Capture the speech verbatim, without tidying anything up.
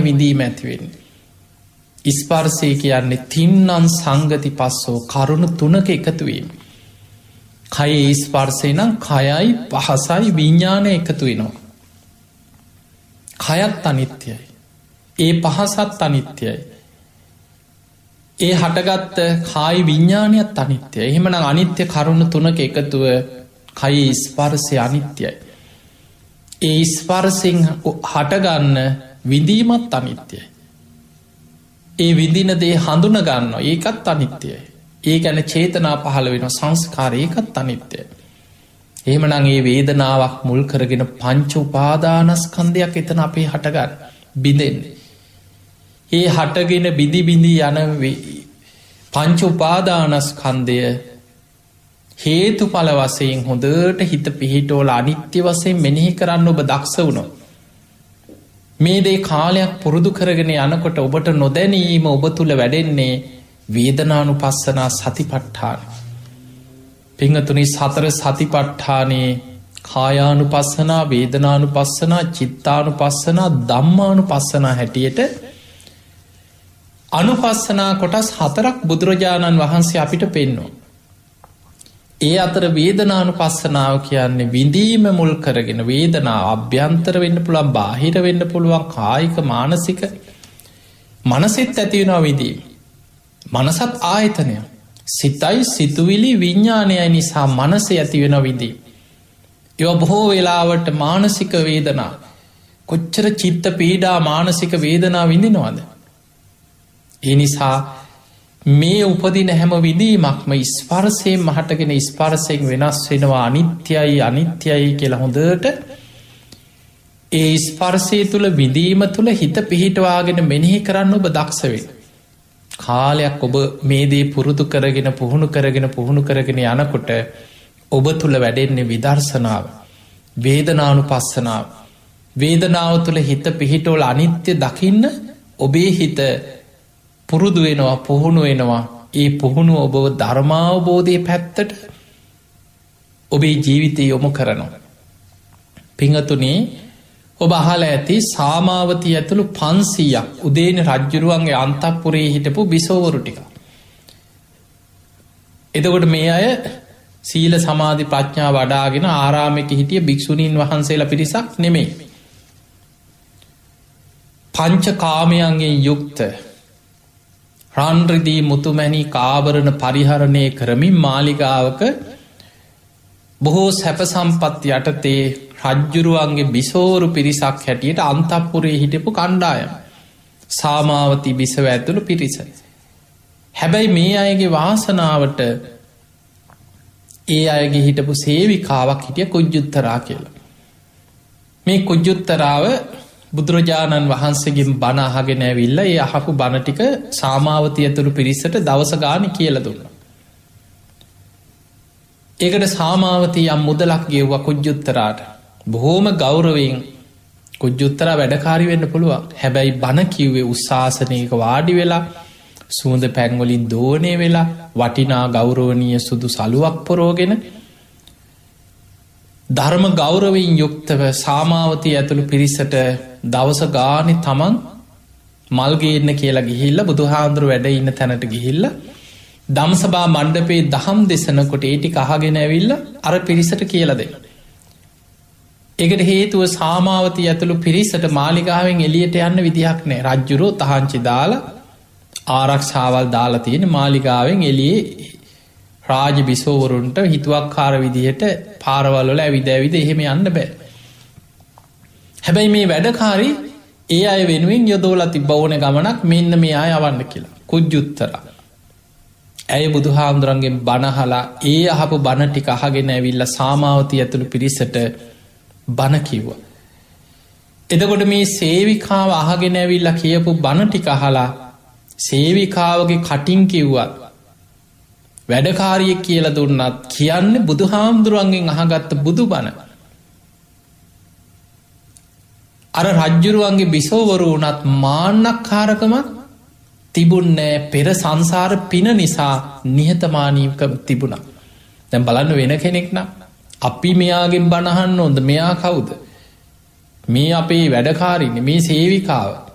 විඳීම ඇතිවෙන්නේ. ස්පර්ශය කියන්නේ තින්නන් සංගති පස්සෝ කරුණු තුනක එකතුවීම. කයේ ස්පර්ශය නම් කයයි පහසයි විඤ්ඥානය එකතු වෙනවා. කයත් අනිත්‍යයි. ඒ පහසත් අනිත්‍යයි. ඒ හටගත්ත කායි විඤ්ඥානයත් අනිත්‍යය. එහෙමන අනිත්‍ය කරුණු තුනක එකතුව කයේ ස්පර්ශය අනිත්‍යයි. ඒ ස්පර්සිං හටගන්න විඳීමත් අනිත්‍යයි. ඒ විදින දේ හඳුන ගන්න ඒකත් අනිත්‍යයි. ඒ ගැන චේතනා පහළ වෙන සංස්කාර ඒකත් අනිත්‍යය. එහෙමනං ඒ වේදනාවක් මුල් කරගෙන පංච උපාදානස්කන්ධයක් එතන අපේ හටගන්න බිඳෙන්නේ. ඒ හටගෙන බිදි බිඳී යන පංච උපාදානස්කන්ධය හේතු පල වසයෙන් හොඳට හිත පිහිටෝල අනිත්‍ය වසයෙන් මෙනෙහි කරන්න ඔබ දක්ෂ වුණොත්. මේ දේ කාලයක් පුරුදු කරගෙන යනකොට ඔබට නොදැනීම ඔබ තුළ වැඩෙන්නේ වේදනානු පස්සනා සතිපට්ඨාන. පිංහතුනි සතර සතිපට්ඨානයේ කායානු පස්සනා වේදනානු පස්සනා චිත්තානු පස්සනා දම්මානු පස්සනා හැටියට අනුපස්සනා කොටස් හතරක් බුදුරජාණන් වහන්සේ අපිට පෙන්නවා. ඒ අතර වේදනානු පස්සනාව කියන්නේ විඳීම මුල් කරගෙන වේදනා අභ්‍යන්තර වෙන්න පුළුවන් බාහිර වෙන්න පුළුවන් කායික මානසික මනසෙත් ඇතිවෙනවා විදීම. මනසත් ආයතනය සිතයි සිතුවිලි විඤ්ඥානයයි නිසා මනස ඇතිවෙන විදී. ඒව බොහෝ වෙලාවට මානසික වේදනා කොච්චර චිත්ත පීඩා මානසික වේදනා විඳිනවාද. ඒ නිසා මේ උපදින හැම විදීමක්ම ස්පර්සයෙන් මහටගෙන ස්පර්සයෙන් වෙනස් වෙනවා අනිත්‍යයි අනිත්‍යයි කියලා හොඳට ඒ ස්පර්සය තුළ විදීම තුළ හිත පිහිටවාගෙන මෙනෙහි කරන්න ඔබ දක්ෂවෙන්. කාලයක් ඔබ මේදේ පුරුදු කරගෙන පුහුණු කරගෙන පුහුණු කරගෙන යනකොට ඔබ තුළ වැඩෙන්නේ විදර්ශනාව වේදනානු පස්සනාව වේදනාව තුළ හිත පිහිටෝල අනිත්‍ය දකින්න ඔබේ හිත පුරුදු වෙනවා පුහුණු වෙනවා ඒ පුහුණු ඔබ ධර්මාවබෝධය පැත්තට ඔබේ ජීවිතය යොමු කරනවා. පිංහතුනේ ඔබ අහල ඇති සාමාවතී ඇතුළු පන්සීයක් උදේන රජ්ජුරුවන්ගේ අන්තපුරේ හිටපු බිසෝවරු ටික. එතකොට මේ අය සීල සමාධි ප්‍රඥා වඩාගෙන ආරාමක හිටිය භික්‍ෂුණීන් වහන්සේලා පිරිසක් නෙමෙයි. පංච කාමයන්ගේ යුක්ත රන්රිදී මුතුමැණි කාබරණ පරිහරණය කරමින් මාලිගාවක බොහෝ සැපසම්පත් යටතේ රජ්ජුරුවන්ගේ බිසෝරු පිරිසක් හැටියට අන්තපුරේ හිටපු කණ්ඩායම සාමාවති බිසව ඇතුළු පිරිස. හැබැයි මේ අයගේ වාසනාවට ඒ අයගේ හිටපු සේවිකාවක් හිටිය කුජ්ජුත්තරා කියලා. මේ කුජ්ජුත්තරාව බුදුරජාණන් වහන්සේගෙන් බණ අහගෙන ඇවිල්ල ඒ අහපු බණටික සාමාවතිය ඇතුළු පිරිසට දවස ගාන කියල දුන්න. ඒකට සාමාවතී යම් මුදලක් ගෙව්ව කුජ්ජුත්තරාට බොහෝම ගෞරවයෙන් කුජ්ජුත්තර වැඩකාරි වෙන්න පුළුවන්. හැබැයි බණ කිව්වේ උත්සාසනයක වාඩි වෙලා සූඳ පැන්වලින් දෝනය වෙලා වටිනා ගෞරවනීය සුදු සලුවක් පොරෝගෙන ධර්ම ගෞරවයෙන් යුක්තව සාමාවතී ඇතුළු පිරිසට දවස ගානෙ තමන් මල්ගේන්න කියලා ගිහිල්ල බුදුහාන්දුර වැඩ ඉන්න තැනට ගිහිල්ල දම්සභා මණ්ඩපේ දහම් දෙසනකොට ඒටි කහගෙන ඇවිල්ල අර පිරිසට කියල දෙන්න. එකට හේතුව සාමාවතී ඇතුළු පිරිසට මාලිගාවෙන් එලියට යන්න විදිහක් නෑ. රජ්ජුරෝ තහංචි දාලා ආරක්ෂාවල් දාලා තියෙන මාලිගාවෙන් එලියේ රාජ බිසෝවරුන්ට හිතුවක් කාර විදිහට පාරවල්වල ඇවිද ඇවිද එහෙම යන්න බෑ. හැබැයි මේ වැඩකාරි ඒ අය වෙනුවෙන් යොදෝලා තිබ්බ ඕන ගමනක් මෙන්න මේ අය අවන්න කියලා කුජ්ජුත්තරා. ඇය බුදුහාන්දුරන්ගේ බණහලා ඒ අහපු බණ ටික අහගෙන ඇවිල්ල සාමාවතී ඇතුළු පිරිසට බණ කිව්ව. එදකොට මේ සේවිකාව අහගෙන ඇවිල්ල කියපු බණ ටික අහලා සේවිකාවගේ කටින් කිව්වත් වැඩකාරියෙක් කියල දුන්නත් කියන්න බුදුහාමුදුරුවන්ගෙන් අහගත්ත බුදු බණ. අර රජ්ජුරුවන්ගේ බිසෝවරු වනත් මාන්නක්කාරකමත් තිබුන්නෑ පෙර සංසාර පින නිසා නිහතමානීක තිබුණා. දැම් බලන්න වෙන කෙනෙක්න අපි මෙයාගෙන් බණහන්න හොඳ මෙයා කවුද මේ අපේ වැඩකාරින්න මේ සේවිකාව